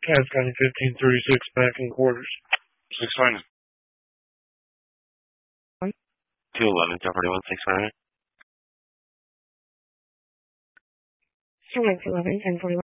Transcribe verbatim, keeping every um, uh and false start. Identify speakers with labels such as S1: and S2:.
S1: Cass County fifteen thirty-six back in quarters.
S2: six one. two eleven, Jeopardy one six nine.
S3: Sure, eleven, ten forty-one.